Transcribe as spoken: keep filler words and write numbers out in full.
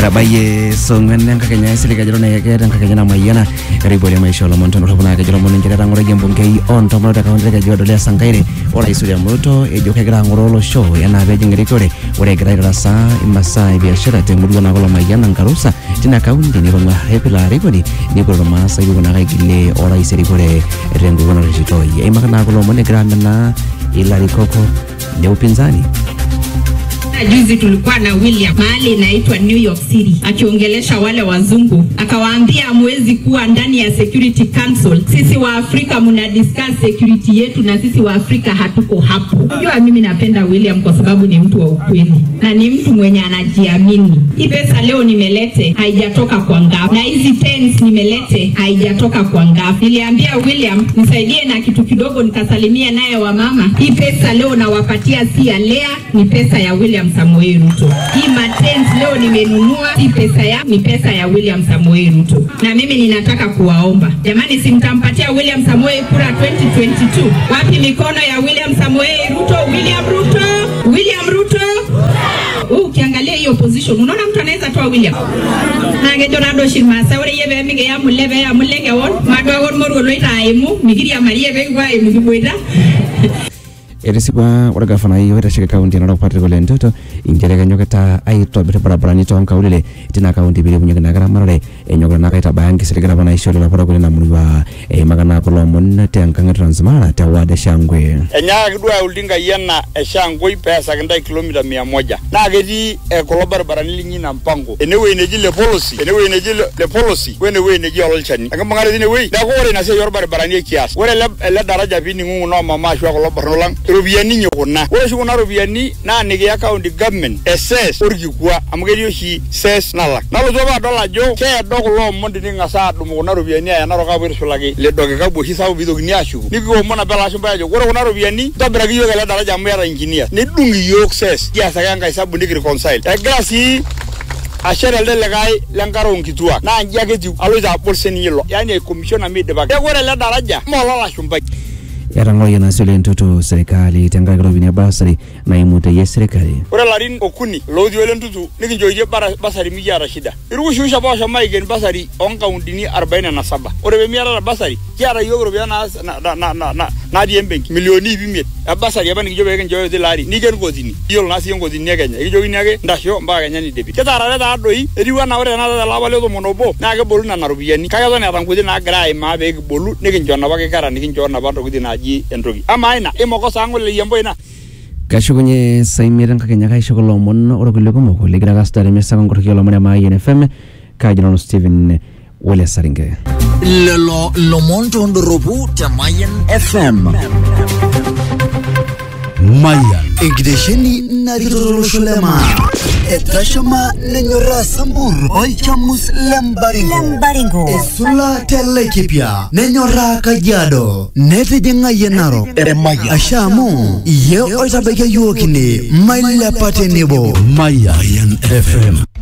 etabayie song'wen enkakenya esirika jiro na keeta enkakenya namayiana eripoti emaisha olomon tonoropu naa kejo lomon inchere etang'oroki embungei oontomonok te kaunti Kajiado Ole Sankaire orais William Ruto ejo kegira ang'oroo olosho enaa peejing erikore ore egira aitarasaa imasaa e biashara temurua nako Lomayiana Nkarusa tina kaunti nitong'ua ilo arikoni nipoito irmaasai piikunaka aigilie orais erikore tenkukuo narreshitoi eimaka naa kulo omon egira amenaa ilarikoko le upinzani. Juzi tulikuwa na William mahali inaitwa New York City akiongelesha wale wazungu akawaambia hamwezi kuwa ndani ya Security Council, sisi wa Afrika mna discuss security yetu na sisi wa Afrika hatuko hapo. Unajua mimi napenda William kwa sababu ni mtu wa ukweli na ni mtu mwenye anajiamini. Hii pesa leo nimelete haijatoka kwa ngafu na hizi tens nimelete haijatoka kwa ngafu. Niliambia William nisaidie na kitu kidogo nikasalimia naye wa mama. Hii pesa leo nawapatia si ya Lea, ni pesa ya William Samoei Ruto. Hii matens leo nimenunua, hii pesa ya ni pesa ya William Samoei Ruto. Na mimi ninataka kuwaomba jamani, simtampatia William Samoei kura twenty twenty-two. Wapi mikono ya William Samoei Ruto? William Ruto, William Ruto. Uh, ukiangalia hiyo position unaona mtu anaweza toa William. Nangejo nado shirma saure yebe minge ya mulebe ya mulenge won madwa won moru loita aimu migiri ya marie bengwa aimu kiboita. Etisipua ore gafanai oitasheki kaunti ya Narok Patrick Ole Ntutu inchere kenyokita aitobir barabarani toonkaulele tina kaunti piilepunyeki naa eramatare enyokita naa aitabaya nkisirikita apa naisho lelo parakuo lina murua eimaka naa kulo omon tenkang' e Transmara te ward e Shangwe. Enyaakaki duo ayau iltinkai ena e Shangwe peesaki ntae kilomita mia moja naa ketii kulo barabarani linyi na mpango enewueji neji le policy enewueji neji le policy wenewueji neji olchani enkibung'are tinewueji neeku ore ina siai orbaribarani ekias ore ele daraja piining'ung'u noo mama ashu kulo barno lang' ropiani nyokuna ore shukuna ropiani naa nikiya county government ss orkikua amu ketii oshi ses nalak nalotu apa adol ajo keedo kulo omon tining'asa adumu kuna ropiani aya Narok apuo aitushulaki le dokikabu oshi sapuk piitokini ashuku nikiomon apa ilashumba ajo ore kuna ropiani ntobiraki yiok ele daraja amu eeta engineer nidung' iyiok ses kiasaki enkae sabu nikireconcile egira sii asher elde likae lenkare onkituak naa nji ake etiu aloito abol sininye ilo yaani commissioner meidipaki neeku ore ele daraja moololashumbai. Etang'oroyie naa Ole Ntutu serikali tenkaraki ropiani e basari naimuteyie serikali. Ore larin okuni looti Ole Ntutu nikinchooitie basari mikiata shida. Irkushusha apa oshomo aiken basari oonkauntini arobaini na saba. Ore pemiatata basari kiata yiok ropiani natii embenki milioni ip imiet ebasari apa nikijo peekinchooyo tilo ari niken kotini. Iyiolo naa siiyie nkotini e Kenya ekijookini ake ntasho mpaka Kenya nidipi. Kitaarare taadoi etiu enaa ore tenakata tele apa le tomon obo naa kebolu nena ropiani kake eton eeta nkuti naagira aimaa peekibolu nikincho napa kikera nikinchoo napa ntokitin naaji entoki ama ina imokosa ang'ole yembo ina kashukunye saimiet enkakenya kaisho kulo omon ore kulie kumok ligira kasitare mesaka nkorroki olomon e Mayian F M kaji nanu Stephen Wole Saringe lelo lomon tondoropu te Mayian F M. Mayian enkitesheni narikito olosho le maa etashama nenyorraa Sambur olchamus lembaringo esula telekipia nenyorraa Kajiado netijing'ayie Narok asha amu iye oitabaikia yiok ine mailepa tenebo Mayian F M.